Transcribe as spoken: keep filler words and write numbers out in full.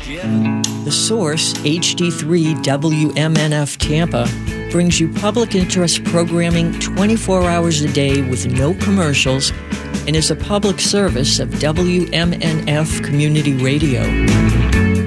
The Source, H D three W M N F Tampa, brings you public interest programming twenty-four hours a day with no commercials and is a public service of W M N F Community Radio.